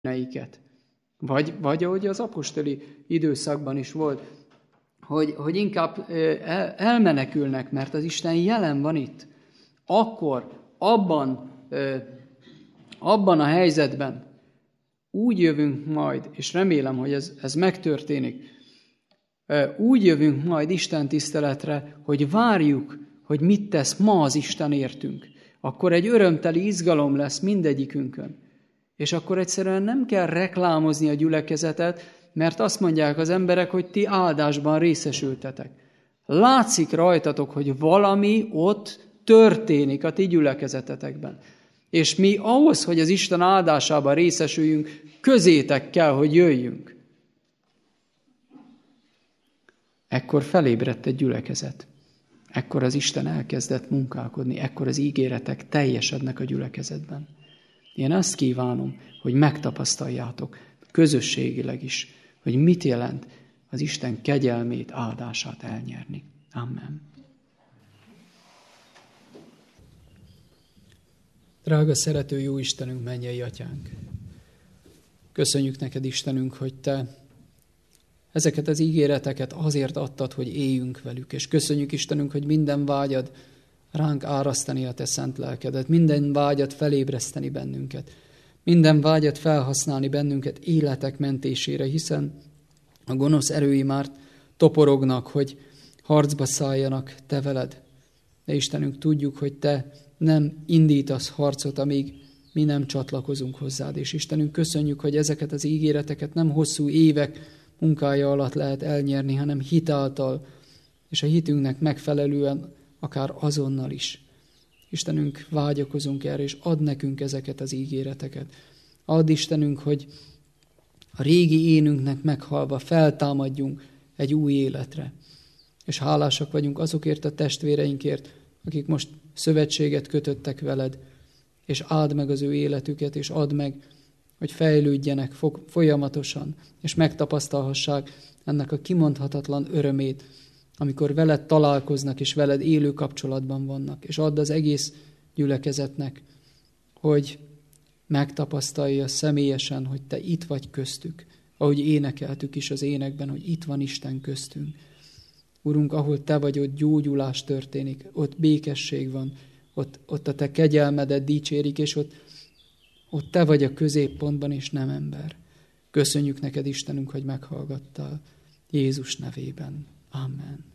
bűneiket. Vagy ahogy az apostoli időszakban is volt, hogy inkább elmenekülnek, mert az Isten jelen van itt. Akkor abban a helyzetben úgy jövünk majd, és remélem, hogy ez megtörténik, úgy jövünk majd Isten tiszteletre, hogy várjuk, hogy mit tesz ma az Isten értünk. Akkor egy örömteli izgalom lesz mindegyikünkön. És akkor egyszerűen nem kell reklámozni a gyülekezetet, mert azt mondják az emberek, hogy ti áldásban részesültetek. Látszik rajtatok, hogy valami ott történik a ti gyülekezetetekben. És mi ahhoz, hogy az Isten áldásában részesüljünk, közétek kell, hogy jöjjünk. Ekkor felébredt egy gyülekezet. Ekkor az Isten elkezdett munkálkodni, ekkor az ígéretek teljesednek a gyülekezetben. Én azt kívánom, hogy megtapasztaljátok közösségileg is, hogy mit jelent az Isten kegyelmét, áldását elnyerni. Amen. Drága szerető jó Istenünk, mennyei Atyánk! Köszönjük neked, Istenünk, hogy te ezeket az ígéreteket azért adtad, hogy éljünk velük, és köszönjük, Istenünk, hogy minden vágyad ránk árasztani a te szent lelkedet, minden vágyat felébreszteni bennünket, minden vágyat felhasználni bennünket életek mentésére, hiszen a gonosz erői már toporognak, hogy harcba szálljanak te veled. De Istenünk, tudjuk, hogy te nem indítasz harcot, amíg mi nem csatlakozunk hozzád. És Istenünk, köszönjük, hogy ezeket az ígéreteket nem hosszú évek munkája alatt lehet elnyerni, hanem hit által, és a hitünknek megfelelően akár azonnal is. Istenünk, vágyakozunk erre, és add nekünk ezeket az ígéreteket. Add, Istenünk, hogy a régi énünknek meghalva feltámadjunk egy új életre. És hálásak vagyunk azokért a testvéreinkért, akik most szövetséget kötöttek veled, és áld meg az ő életüket, és add meg, hogy fejlődjenek folyamatosan, és megtapasztalhassák ennek a kimondhatatlan örömét, amikor veled találkoznak, és veled élő kapcsolatban vannak. És add az egész gyülekezetnek, hogy megtapasztalja személyesen, hogy te itt vagy köztük, ahogy énekeltük is az énekben, hogy itt van Isten köztünk. Urunk, ahol te vagy, ott gyógyulás történik, ott békesség van, ott a te kegyelmedet dicsérik, és ott te vagy a középpontban, és nem ember. Köszönjük neked, Istenünk, hogy meghallgattál. Jézus nevében. Amen.